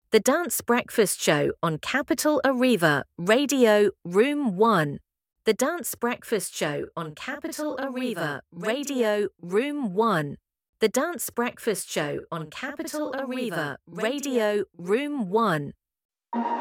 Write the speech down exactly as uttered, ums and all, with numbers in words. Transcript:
The Dance Breakfast Show on Capital Arriva, Radio, Room one. The Dance Breakfast Show on Capital Arriva, Radio, Room one. The Dance Breakfast Show on Capital Arriva, Radio, Room one.